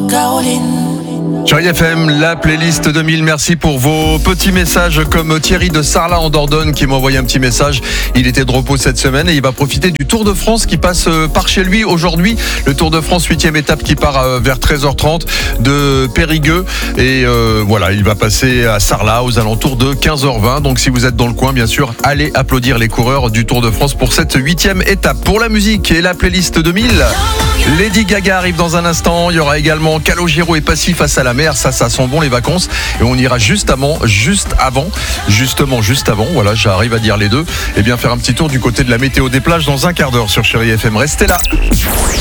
Chérie FM, la playlist 2000, merci pour vos petits messages comme Thierry de Sarlat en Dordogne qui m'a envoyé un petit message. Il était de repos cette semaine et il va profiter du Tour de France qui passe par chez lui aujourd'hui. Le Tour de France 8e étape qui part vers 13h30 de Périgueux et voilà, il va passer à Sarlat aux alentours de 15h20. Donc si vous êtes dans le coin, bien sûr, allez applaudir les coureurs du Tour de France pour cette 8e étape. Pour la musique et la playlist 2000, Lady Gaga arrive dans un instant. Il y aura également Calogero et Passy face à la mer. Ça sent bon les vacances. Et on ira juste avant, voilà, j'arrive à dire les deux. Et bien faire un petit tour du côté de la météo des plages dans un quart d'heure sur Chérie FM. Restez là.